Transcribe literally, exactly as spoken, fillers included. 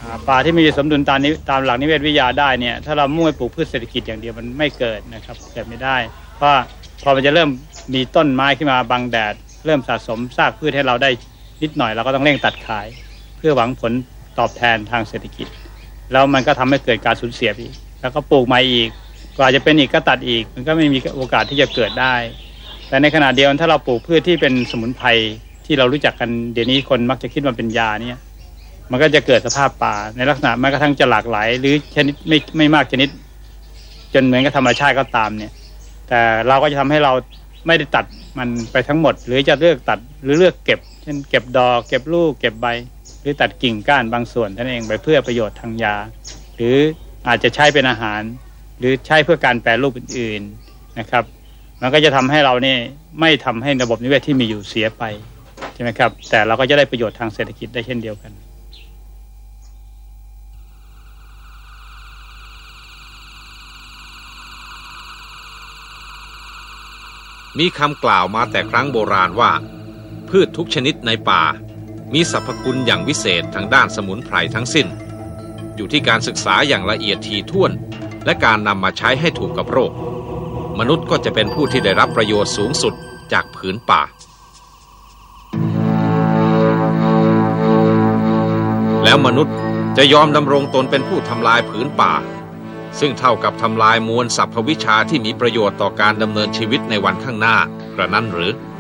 ป่าที่มีสมดุลตามนี้ตามหลักนิเวศวิทยาได้เนี่ยถ้าเรามุ่งไปปลูกพืชเศรษฐกิจอย่างเดียวมันไม่เกิดนะครับเกิดไม่ได้เพราะพอมันจะเริ่มมีต้นไม้ขึ้นมาบังแดดเริ่มสะสมซากพืชให้เราได้นิดหน่อยเราก็ต้องเร่งตัดขายเพื่อหวังผลตอบแทนทางเศรษฐกิจแล้วมันก็ทำให้เกิดการสูญเสียอีกแล้วก็ปลูกใหม่อีกกว่าจะเป็นอีกก็ตัดอีกมันก็ไม่มีโอกาสที่จะเกิดได้แต่ในขณะเดียวกันถ้าเราปลูกพืชที่เป็นสมุนไพรที่เรารู้จักกันเดี๋ยวนี้คนมักจะคิดว่าเป็นยาเนี่ยมันก็จะเกิดสภาพป่าในลักษณะแม้กระทั่งจะหลากหลายหรือชนิดไม่ไม่มากชนิดจนเหมือนกับธรรมชาติก็ตามเนี่ยแต่เราก็จะทำให้เราไม่ได้ตัดมันไปทั้งหมดหรือจะเลือกตัดหรือเลือกเก็บเช่นเก็บดอกเก็บลูกเก็บใบหรือตัดกิ่งก้านบางส่วนนั่นเองไปเพื่อประโยชน์ทางยาหรืออาจจะใช้เป็นอาหารหรือใช้เพื่อการแปรรูปอื่นๆนะครับมันก็จะทำให้เราเนี่ยไม่ทำให้ระบบนิเวศที่มีอยู่เสียไปใช่ไหมครับแต่เราก็จะได้ประโยชน์ทางเศรษฐกิจได้เช่นเดียวกันมีคำกล่าวมาแต่ครั้งโบราณว่าพืชทุกชนิดในป่ามีสรรพคุณอย่างวิเศษทางด้านสมุนไพรทั้งสิ้นอยู่ที่การศึกษาอย่างละเอียดถี่ถ้วนและการนำมาใช้ให้ถูกกับโรคมนุษย์ก็จะเป็นผู้ที่ได้รับประโยชน์สูงสุดจากผืนป่าแล้วมนุษย์จะยอมดำรงตนเป็นผู้ทำลายผืนป่าซึ่งเท่ากับทำลายมวลสรรพวิชาที่มีประโยชน์ต่อการดำเนินชีวิตในวันข้างหน้ากระนั้นหรือ